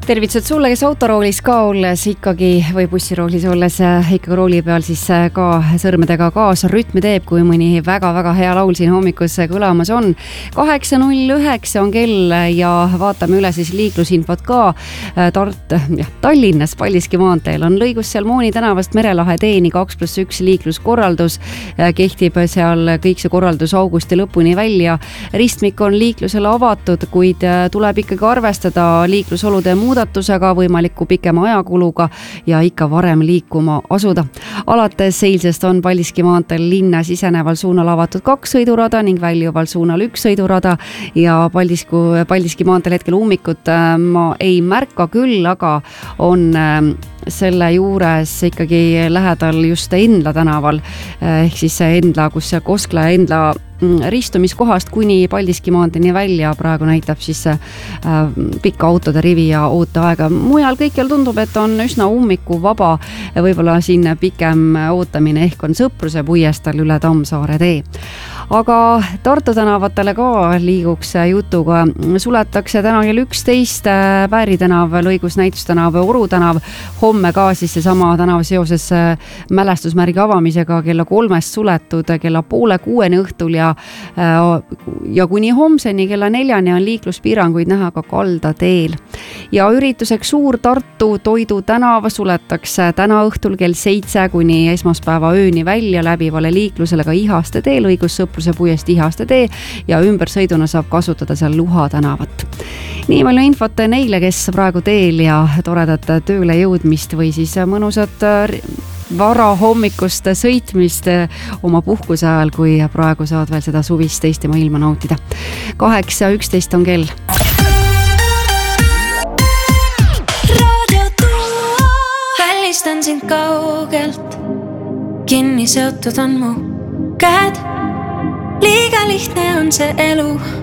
Tervitused sulle, kes autoroolis ka olles ikkagi või bussiroolis olles ikkagi rooli peal siis ka sõrmedega kaasa rütmi teeb, kui mõni väga-väga hea laul siin hommikus kõlamas on. 8.09 on kell ja vaatame üle siis liiklusinfot ka. Tallinnas Paldiski maanteel on lõigus seal Mooni tänavast Merelahe teeni 2+1 liikluskorraldus. Kehtib seal kõik see korraldus augusti lõpuni välja. Ristmik on liiklusele avatud, kuid tuleb ikkagi arvestada liiklusolude muudatusega, võimaliku pikema ajakuluga ja ikka varem liikuma asuda. Alates eilsest on Paldiski maanteel linna siseneval suunal avatud 2 sõidurada ning väljuval suunal 1 sõidurada ja Paldiski maanteel hetkel ummikut ma ei märka küll, aga on selle juures ikkagi lähedal just Endla tänaval ehk siis Endla, kus Koskla ja Endla ristumiskohast kuni Paldiski maanteeni välja praegu näitab siis pikka autode rivi ja ooteaega. Mujal kõikjal tundub, et on üsna ummiku vaba, võib-olla siin pikem ootamine ehk on Sõpruse puiestal üle Tammsaare tee. Aga Tartu tänavatele ka liiguks jutuga. Suletakse täna kell 11 Pääri tänav, lõigus Näitustänav, Oru tänav. Homme ka siis seesama tänav seoses mälestusmärgi avamisega kella 3 suletud kella 5:30 õhtul ja kuni homseni kella 4 on liikluspiiranguid näha ka kaldateel. Ja ürituseks Suur Tartu Toidu tänav suletakse täna õhtul kell 7 kuni esmaspäeva ööni välja läbivale liiklusele ka Ihaste tee, lõigus Sõpruse puiest Ihaste tee ja ümbersõiduna saab kasutada seal Luha tänavat. Nii palju infot neile, kes praegu teel ja toredat tööle jõudmist või siis mõnusat vara hommikust sõitmist oma puhkuse ajal, kui praegu saad veel seda suvist Eestimaa ilma nautida. 8.11 on kell. Välistan sind kaugelt, kinni seotud on mu käed. Liiga lihtne on see elu.